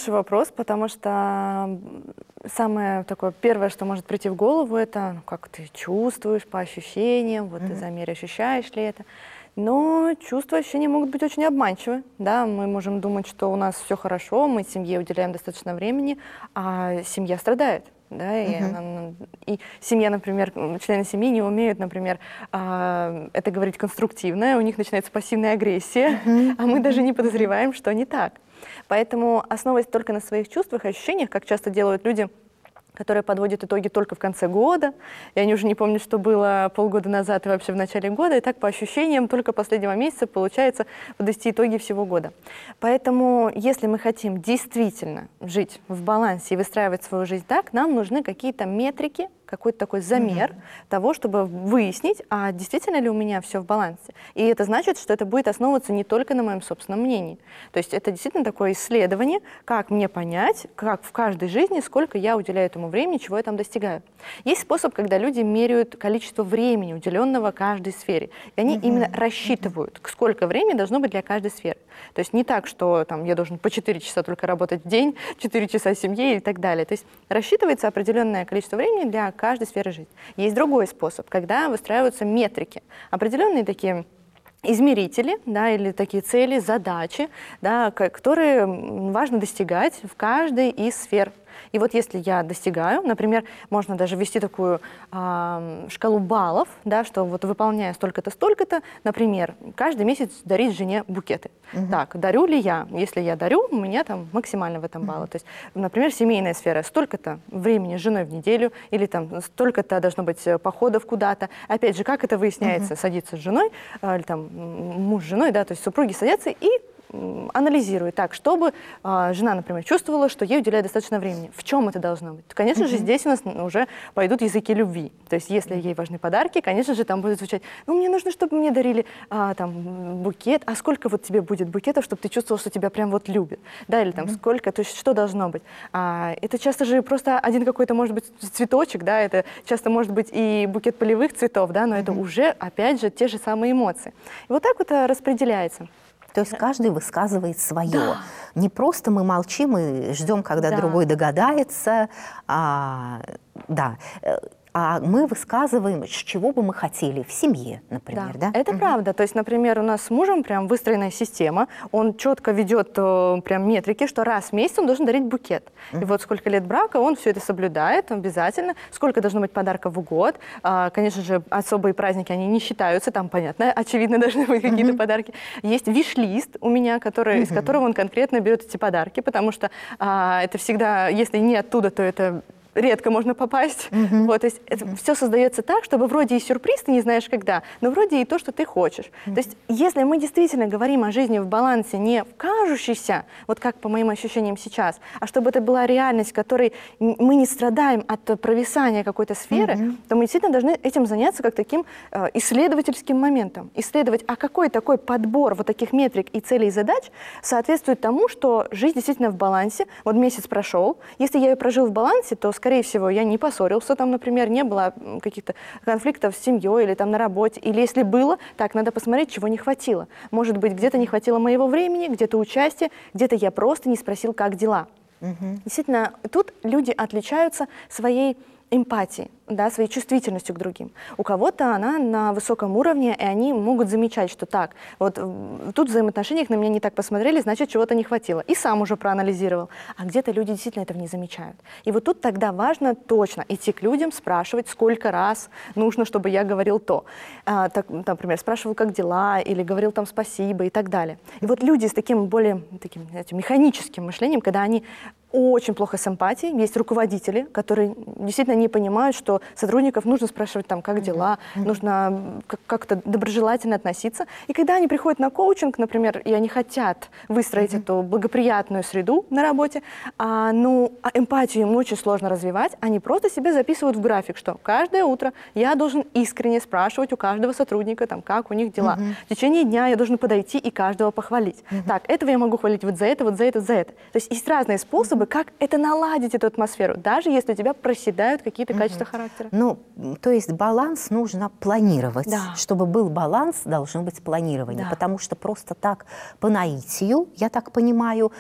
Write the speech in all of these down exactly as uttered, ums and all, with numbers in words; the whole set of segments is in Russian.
хороший вопрос, потому что самое такое первое, что может прийти в голову, это ну, как ты чувствуешь по ощущениям, вот mm-hmm. ты замерь, ощущаешь ли это. Но чувства, ощущения могут быть очень обманчивы. Да? Мы можем думать, что у нас все хорошо, мы семье уделяем достаточно времени, а семья страдает. Да, и, uh-huh. она, и семья, например, члены семьи не умеют, например, а, это говорить конструктивно, у них начинается пассивная агрессия, uh-huh. а мы uh-huh. даже не подозреваем, что не так. Поэтому, основываясь только на своих чувствах и ощущениях, как часто делают люди, которые подводят итоги только в конце года, и они уже не помнят, что было полгода назад и вообще в начале года, и так по ощущениям только последнего месяца получается подвести итоги всего года. Поэтому, если мы хотим действительно жить в балансе и выстраивать свою жизнь так, нам нужны какие-то метрики, какой-то такой замер mm-hmm. того, чтобы выяснить, а действительно ли у меня все в балансе. И это значит, что это будет основываться не только на моем собственном мнении. То есть это действительно такое исследование, как мне понять, как в каждой жизни, сколько я уделяю этому времени, чего я там достигаю. Есть способ, когда люди меряют количество времени, уделенного каждой сфере. И они mm-hmm. именно рассчитывают, сколько времени должно быть для каждой сферы. То есть не так, что там, я должен по четыре часа только работать в день, четыре часа семье и так далее. То есть рассчитывается определенное количество времени для каждой сферы жизни. Есть другой способ, когда выстраиваются метрики, определенные такие измерители, да, или такие цели, задачи, да, которые важно достигать в каждой из сфер. И вот если я достигаю, например, можно даже ввести такую э, шкалу баллов, да, что вот выполняя столько-то, столько-то, например, каждый месяц дарить жене букеты. Угу. Так, дарю ли я? Если я дарю, у меня там максимально в этом баллы. Угу. То есть, например, семейная сфера, столько-то времени с женой в неделю, или там столько-то должно быть походов куда-то. Опять же, как это выясняется? Угу. Садится с женой, э, или там муж с женой, да, то есть супруги садятся и анализирует так, чтобы э, жена, например, чувствовала, что ей уделяет достаточно времени. В чем это должно быть? Конечно mm-hmm. же, здесь у нас уже пойдут языки любви. То есть, если ей важны подарки, конечно же, там будет звучать: ну, мне нужно, чтобы мне дарили а, там, букет, а сколько вот тебе будет букетов, чтобы ты чувствовал, что тебя прям вот любят? Да, или там mm-hmm. сколько, то есть, что должно быть? А, это часто же просто один какой-то, может быть, цветочек, да, это часто может быть и букет полевых цветов, да, но mm-hmm. это уже, опять же, те же самые эмоции. И вот так вот распределяется. То есть каждый высказывает свое. Да. Не просто мы молчим и ждем, когда да. другой догадается, а, да, а мы высказываем, чего бы мы хотели в семье, например. Да, да? это угу. правда. То есть, например, у нас с мужем прям выстроенная система, он четко ведет э, прям метрики, что раз в месяц он должен дарить букет. Угу. И вот сколько лет брака, он все это соблюдает обязательно. Сколько должно быть подарков в год. А, конечно же, особые праздники, они не считаются, там, понятно, очевидно, должны быть какие-то угу. подарки. Есть виш-лист у меня, который, угу. из которого он конкретно берет эти подарки, потому что а, это всегда, если не оттуда, то это редко можно попасть. Mm-hmm. Вот, то есть это mm-hmm. все создается так, чтобы вроде и сюрприз, ты не знаешь когда, но вроде и то, что ты хочешь. Mm-hmm. То есть если мы действительно говорим о жизни в балансе, не в кажущейся, вот как по моим ощущениям сейчас, а чтобы это была реальность, в которой мы не страдаем от провисания какой-то сферы, mm-hmm. то мы действительно должны этим заняться как таким э, исследовательским моментом. Исследовать, а какой такой подбор вот таких метрик и целей и задач соответствует тому, что жизнь действительно в балансе. Вот месяц прошел, если я ее прожил в балансе, то, скорее Скорее всего, я не поссорился, там, например, не было каких-то конфликтов с семьей или там на работе. Или если было, так, надо посмотреть, чего не хватило. Может быть, где-то не хватило моего времени, где-то участия, где-то я просто не спросил, как дела. Угу. Действительно, тут люди отличаются своей эмпатией, да, своей чувствительностью к другим. У кого-то она на высоком уровне, и они могут замечать, что так, вот тут в взаимоотношениях на меня не так посмотрели, значит, чего-то не хватило. И сам уже проанализировал. А где-то люди действительно этого не замечают. И вот тут тогда важно точно идти к людям, спрашивать, сколько раз нужно, чтобы я говорил то. А, так, например, спрашивал, как дела, или говорил там спасибо и так далее. И вот люди с таким более таким, знаете, механическим мышлением, когда они очень плохо с эмпатией, есть руководители, которые действительно не понимают, что сотрудников нужно спрашивать, там, как дела, mm-hmm. нужно как-то доброжелательно относиться. И когда они приходят на коучинг, например, и они хотят выстроить mm-hmm. эту благоприятную среду на работе, а, ну, а эмпатию им очень сложно развивать, они просто себе записывают в график, что каждое утро я должен искренне спрашивать у каждого сотрудника, там, как у них дела. Mm-hmm. В течение дня я должен подойти и каждого похвалить. Mm-hmm. Так, этого я могу хвалить вот за это, вот за это, вот за это. То есть есть разные способы способы, как это наладить, эту атмосферу, даже если у тебя проседают какие-то Мгм. качества характера. Ну, м, то есть баланс нужно планировать. Да. Чтобы был баланс, должно быть планирование. Да. Потому что просто так по наитию, я так понимаю,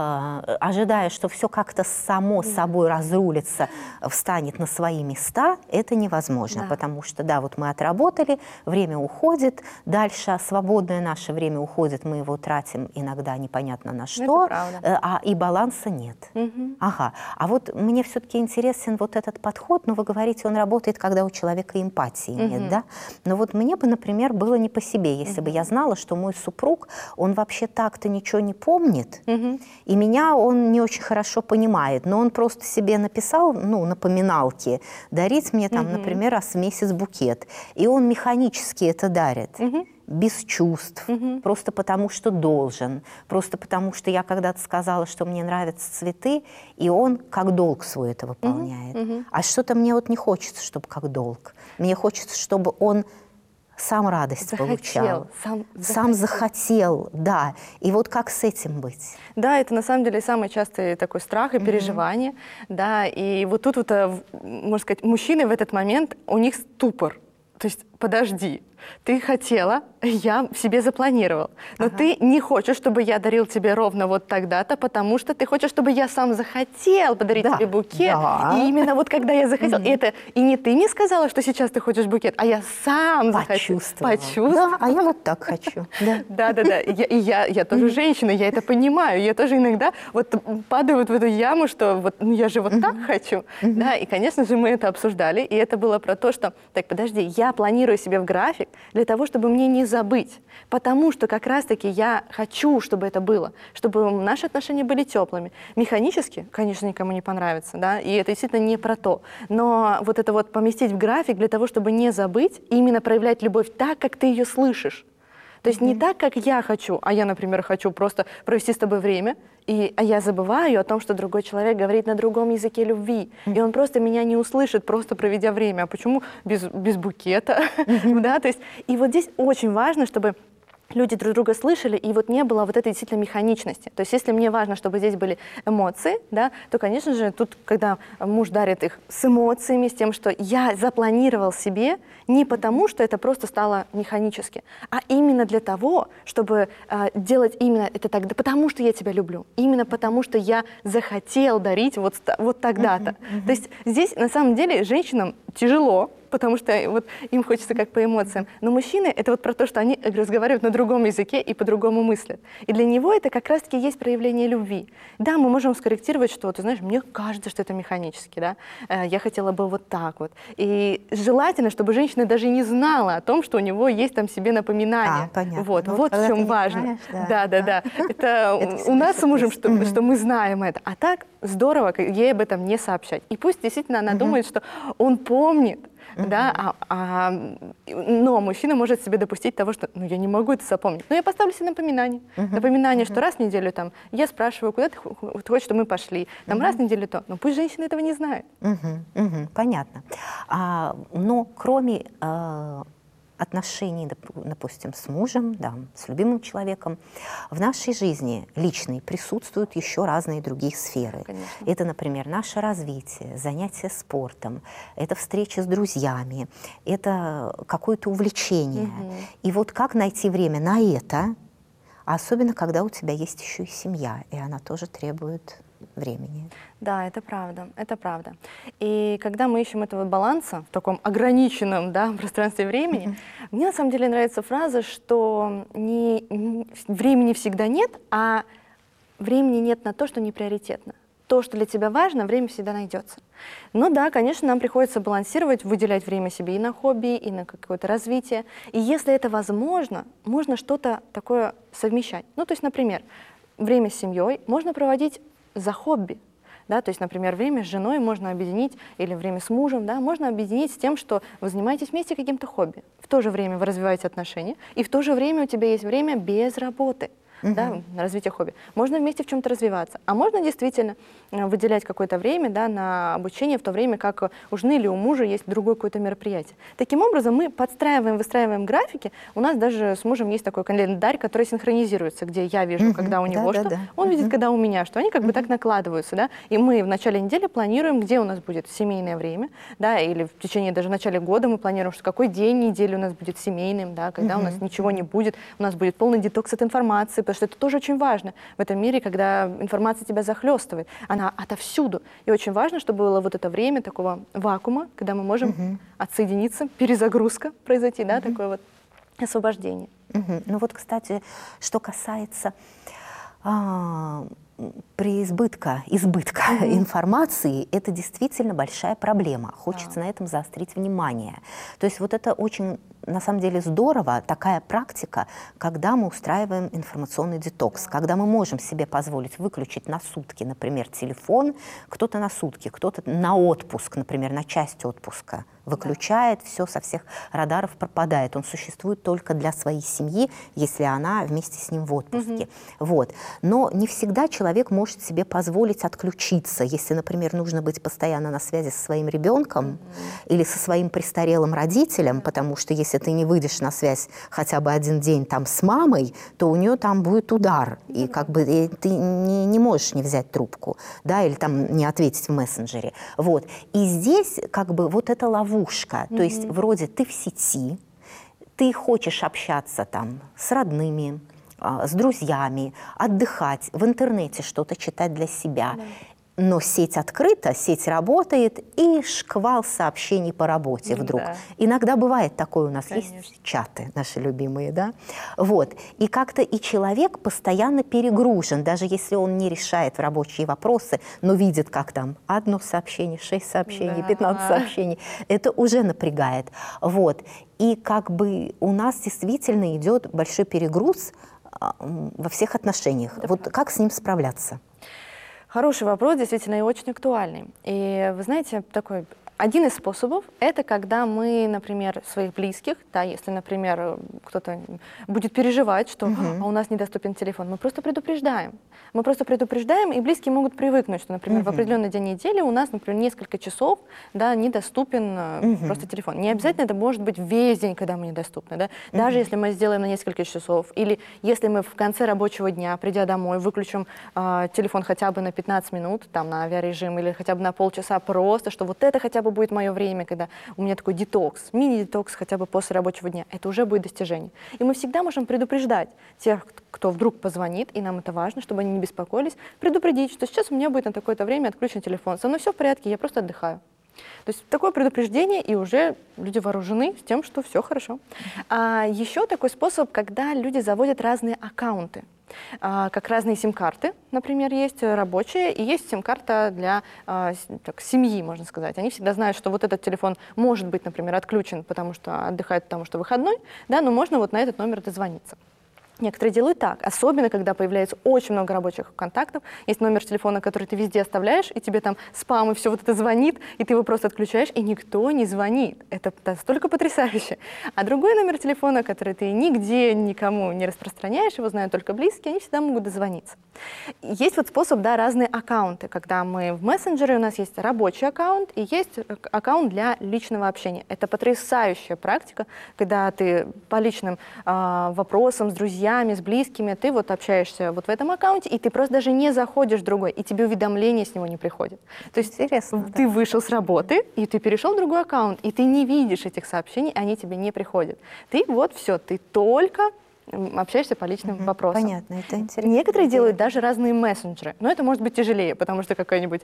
э, ожидая, что все как-то само собой разрулится, встанет на свои места, это невозможно. Да. Потому что, да, вот мы отработали, время уходит, дальше свободное наше время уходит, мы его тратим иногда непонятно на что, правда. э, а и баланса нет. Мгм. Ага. А вот мне все-таки интересен вот этот подход, но вы говорите, он работает, когда у человека эмпатии нет, Мгм. да? Но вот мне бы, например, было не по себе, если бы я знала, что мой супруг, он вообще так-то ничего не помнит, Мгм. и меня он не очень хорошо понимает, но он просто себе написал, ну, напоминалки, дарить мне там, например, раз в месяц букет, и он механически это дарит. Мгм. Без чувств, Мгм. просто потому что должен, просто потому что я когда-то сказала, что мне нравятся цветы, и он как долг свой это выполняет. мгм. А что-то мне вот не хочется, чтобы как долг. Мне хочется, чтобы он сам радость Захотел, получал. сам Сам захотел. захотел, да. И вот как с этим быть? Да, это на самом деле самый частый такой страх и переживание, да, и вот тут вот, э, в- можно сказать, мужчины в этот момент, у них ступор, то есть подожди, ты хотела, я себе запланировал, но Ага. ты не хочешь, чтобы я дарил тебе ровно вот тогда-то, потому что ты хочешь, чтобы я сам захотел подарить Да, тебе букет, да. и именно вот когда я захотел, и это и не ты мне сказала, что сейчас ты хочешь букет, а я сам захотел. Почувствовала. Почувствовала. Да, а я вот так хочу. Да. Да, да, да. Я, и я, я тоже женщина, я это понимаю. Я тоже иногда вот падаю вот в эту яму, что вот ну, я же вот так хочу. Да, и, конечно же, мы это обсуждали. И это было про то, что, так, подожди, я планирую себе в график для того, чтобы мне не забыть. Потому что как раз-таки я хочу, чтобы это было, чтобы наши отношения были теплыми. Механически, конечно, никому не понравится, да, и это действительно не про то. Но вот это вот поместить в график для того, чтобы не забыть, и именно проявлять любовь так, как ты ее слышишь. То есть не так, как я хочу, а я, например, хочу просто провести с тобой время, и, а я забываю о том, что другой человек говорит на другом языке любви, и он просто меня не услышит, просто проведя время. А почему без, без букета? Да, то есть, и вот здесь очень важно, чтобы люди друг друга слышали, и вот не было вот этой действительно механичности. То есть если мне важно, чтобы здесь были эмоции, да, то, конечно же, тут, когда муж дарит их с эмоциями, с тем, что я запланировал себе, не потому, что это просто стало механически, а именно для того, чтобы э, делать именно это тогда, потому что я тебя люблю, именно потому, что я захотел дарить вот, ста- вот тогда-то. То есть здесь, на самом деле, женщинам тяжело, потому что вот им хочется как по эмоциям. Но мужчины — это вот про то, что они разговаривают на другом языке и по-другому мыслят. И для него это как раз-таки есть проявление любви. Да, мы можем скорректировать, что, ты знаешь, мне кажется, что это механически, да, Э, я хотела бы вот так вот. И желательно, чтобы женщина даже не знала о том, что у него есть там себе напоминание. А, понятно. Вот, Ну, вот когда в ты чем не важно. знаешь, да, Да, да, да. Это Это у всегда нас с мужем, что, сюрприз. что мы знаем это. А так здорово как ей об этом не сообщать. И пусть действительно она думает, что он помнит, да, а, а, но мужчина может себе допустить того, что ну, я не могу это запомнить. Но я поставлю себе напоминание. Напоминание, что раз в неделю там, я спрашиваю, куда ты хо- хо- хочешь, чтобы мы пошли. Там раз в неделю то. Но пусть женщина этого не знает. Мгм, мгм, понятно. А, но кроме э, отношений, доп- допустим, с мужем, да, с любимым человеком, в нашей жизни личной присутствуют еще разные другие сферы. Конечно. Это, например, наше развитие, занятия спортом, это встречи с друзьями, это какое-то увлечение. И вот как найти время на это, особенно когда у тебя есть еще и семья, и она тоже требует времени. Да, это правда, это правда. И когда мы ищем этого баланса в таком ограниченном, да, пространстве времени, мне на самом деле нравится фраза, что не, не- времени всегда нет, а времени нет на то, что не приоритетно. То, что для тебя важно, время всегда найдется. Ну да, конечно, нам приходится балансировать, выделять время себе и на хобби, и на какое-то развитие. И если это возможно, можно что-то такое совмещать. Ну, то есть, например, время с семьей можно проводить за хобби. Да, то есть, например, время с женой можно объединить, или время с мужем, да, можно объединить с тем, что вы занимаетесь вместе каким-то хобби. В то же время вы развиваете отношения, и в то же время у тебя есть время без работы. uh-huh. да, на развитие хобби. Можно вместе в чем-то развиваться. А можно действительно выделять какое-то время, да, на обучение, в то время как у жены или у мужа есть другое какое-то мероприятие. Таким образом, мы подстраиваем, выстраиваем графики. У нас даже с мужем есть такой календарь, который синхронизируется, где я вижу, uh-huh. когда у него да, что, да, да. он uh-huh. видит, когда у меня что. Они как uh-huh. бы так накладываются. Да? И мы в начале недели планируем, где у нас будет семейное время, да, или в течение даже начала года мы планируем, что какой день недели у нас будет семейным, да, когда uh-huh. у нас ничего не будет, у нас будет полный детокс от информации, потому что это тоже очень важно в этом мире, когда информация тебя захлестывает. Она отовсюду. И очень важно, чтобы было вот это время такого вакуума, когда мы можем uh-huh. отсоединиться, перезагрузка произойти, да, uh-huh. такое вот освобождение. Uh-huh. Ну вот, кстати, что касается а, преизбытка, избытка uh-huh. информации, это действительно большая проблема. Хочется yeah. на этом заострить внимание. То есть вот это очень, на самом деле, здорово, такая практика, когда мы устраиваем информационный детокс, yeah. когда мы можем себе позволить выключить на сутки, например, телефон, кто-то на сутки, кто-то на отпуск, например, на часть отпуска выключает, yeah. все со всех радаров пропадает. Он существует только для своей семьи, если она вместе с ним в отпуске. Mm-hmm. Вот. Но не всегда человек может себе позволить отключиться, если, например, нужно быть постоянно на связи со своим ребенком mm-hmm. или со своим престарелым родителем, mm-hmm. потому что если ты не выйдешь на связь хотя бы один день там с мамой, то у нее там будет удар, mm-hmm. и как бы и ты не, не можешь не взять трубку, да, или там не ответить в мессенджере. Вот. И здесь как бы вот эта ловушка. Mm-hmm. То есть вроде ты в сети, ты хочешь общаться там с родными, с друзьями, отдыхать, в интернете что-то читать для себя. Mm-hmm. Но сеть открыта, сеть работает, и шквал сообщений по работе вдруг. Да. Иногда бывает такое у нас. Конечно. Есть чаты наши любимые, да? Вот. И как-то и человек постоянно перегружен, даже если он не решает рабочие вопросы, но видит, как там одно сообщение, шесть сообщений, да. пятнадцать сообщений. Это уже напрягает. Вот. И как бы у нас действительно идет большой перегруз во всех отношениях. Да, вот правда. Как с ним справляться? Хороший вопрос, действительно, и очень актуальный. И вы знаете, такой один из способов – это когда мы, например, своих близких, да, если, например, кто-то будет переживать, что uh-huh. а у нас недоступен телефон, мы просто предупреждаем. Мы просто предупреждаем, и близкие могут привыкнуть, что, например, uh-huh. в определенный день недели у нас, например, несколько часов, да, недоступен uh-huh. просто телефон. Не обязательно это может быть весь день, когда мы недоступны, да? Uh-huh. Даже если мы сделаем на несколько часов, или если мы в конце рабочего дня, придя домой, выключим э, телефон хотя бы на пятнадцать минут, там, на авиарежим, или хотя бы на полчаса просто, что вот это хотя бы будет мое время, когда у меня такой детокс, мини-детокс хотя бы после рабочего дня, это уже будет достижение. И мы всегда можем предупреждать тех, кто вдруг позвонит, и нам это важно, чтобы они не беспокоились, предупредить, что сейчас у меня будет на такое-то время отключен телефон, со мной все в порядке, я просто отдыхаю. То есть такое предупреждение, и уже люди вооружены с тем, что все хорошо. А еще такой способ, когда люди заводят разные аккаунты. А, как разные сим-карты, например, есть рабочие, и есть сим-карта для а, так, семьи, можно сказать. Они всегда знают, что вот этот телефон может быть, например, отключен, потому что отдыхает, потому что выходной, да, но можно вот на этот номер дозвониться. Некоторые делают так, особенно когда появляется очень много рабочих контактов. Есть номер телефона, который ты везде оставляешь, и тебе там спам и все вот это звонит, и ты его просто отключаешь, и никто не звонит. Это настолько потрясающе. А другой номер телефона, который ты нигде никому не распространяешь, его знают только близкие, они всегда могут дозвониться. Есть вот способ, да, разные аккаунты, когда мы в мессенджере, у нас есть рабочий аккаунт и есть аккаунт для личного общения. Это потрясающая практика, когда ты по личным э, вопросам с друзьями, с близкими, ты вот общаешься вот в этом аккаунте, и ты просто даже не заходишь в другой, и тебе уведомления с него не приходят. То есть интересно, ты да. вышел с работы, и ты перешел в другой аккаунт, и ты не видишь этих сообщений, они тебе не приходят. Ты вот все, ты только общаешься по личным угу, вопросам. Понятно, это интересно. Некоторые делают даже разные мессенджеры, но это может быть тяжелее, потому что какой-нибудь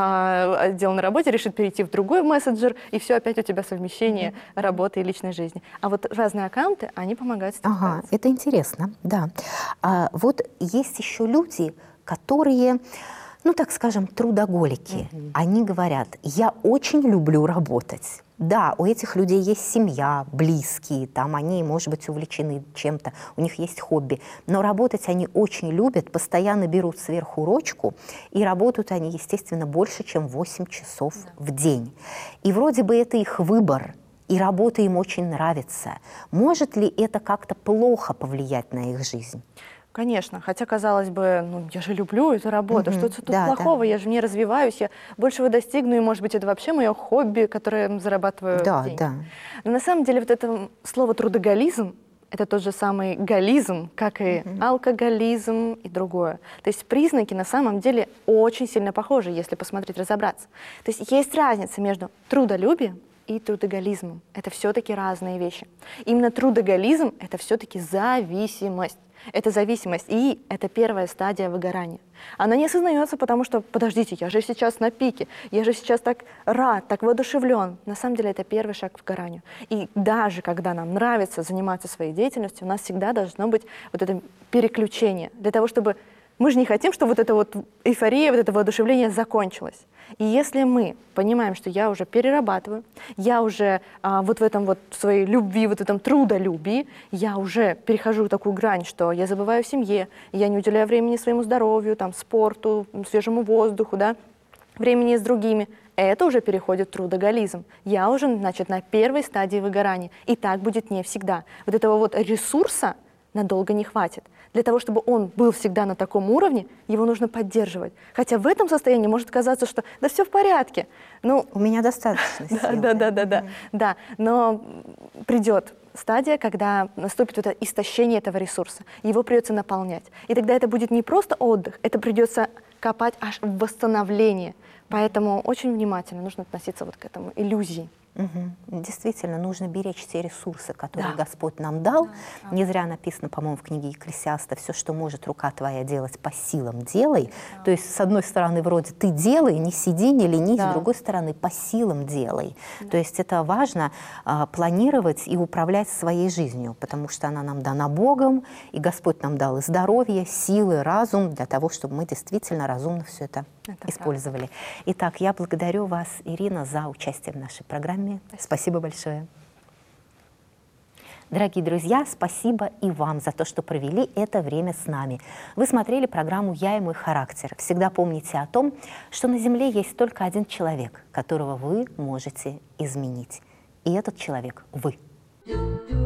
а, отдел на работе решит перейти в другой мессенджер, и все, опять у тебя совмещение угу. работы и личной жизни. А вот разные аккаунты, они помогают с этим Ага, справиться. Это интересно, да. А вот есть еще люди, которые, ну так скажем, трудоголики. Угу. Они говорят, я очень люблю работать. Да, у этих людей есть семья, близкие, там они, может быть, увлечены чем-то, у них есть хобби, но работать они очень любят, постоянно берут сверху ручку, и работают они, естественно, больше, чем восемь часов да. в день. И вроде бы это их выбор, и работа им очень нравится. Может ли это как-то плохо повлиять на их жизнь? Конечно, хотя, казалось бы, ну, я же люблю эту работу, Мгм. что-то тут Да, да. плохого, я же не развиваюсь, я большего достигну, и, может быть, это вообще мое хобби, которое я зарабатываю Да, деньги. да. Но на самом деле вот это слово трудоголизм, это тот же самый голизм, как и алкоголизм и другое. То есть признаки на самом деле очень сильно похожи, если посмотреть, разобраться. То есть есть разница между трудолюбием и трудоголизмом. Это все-таки разные вещи. Именно трудоголизм — это все-таки зависимость. Это зависимость, и это первая стадия выгорания. Она не осознается, потому что, подождите, я же сейчас на пике, я же сейчас так рад, так воодушевлен. На самом деле это первый шаг к выгоранию. И даже когда нам нравится заниматься своей деятельностью, у нас всегда должно быть вот это переключение, для того, чтобы... Мы же не хотим, чтобы вот эта вот эйфория, вот это воодушевление закончилось. И если мы понимаем, что я уже перерабатываю, я уже а, вот в этом вот своей любви, вот в этом трудолюбии, я уже перехожу такую грань, что я забываю о семье, я не уделяю времени своему здоровью, там, спорту, свежему воздуху, да, времени с другими, это уже переходит в трудоголизм. Я уже, значит, на первой стадии выгорания. И так будет не всегда. Вот этого вот ресурса надолго не хватит. Для того, чтобы он был всегда на таком уровне, его нужно поддерживать. Хотя в этом состоянии может казаться, что да все в порядке. Ну, У меня достаточно сил. да, да, да, да, да, да. Но придет стадия, когда наступит это истощение этого ресурса. Его придется наполнять. И тогда это будет не просто отдых, это придется копать аж в восстановление. Поэтому очень внимательно нужно относиться вот к этому иллюзии. Мгм. Действительно, нужно беречь те ресурсы, которые Да. Господь нам дал. Не зря написано, по-моему, в книге Екклесиаста: «Все, что может рука твоя делать, по силам делай». То есть, с одной стороны, вроде ты делай, не сиди, не ленись, Да. с другой стороны, по силам делай. То есть это важно а, планировать и управлять своей жизнью, потому что она нам дана Богом, и Господь нам дал и здоровье, силы, разум для того, чтобы мы действительно разумно все это, Это использовали. Итак, я благодарю вас, Ирина, за участие в нашей программе. Спасибо большое. Дорогие друзья, спасибо и вам за то, что провели это время с нами. Вы смотрели программу «Я и мой характер». Всегда помните о том, что на Земле есть только один человек, которого вы можете изменить. И этот человек — вы.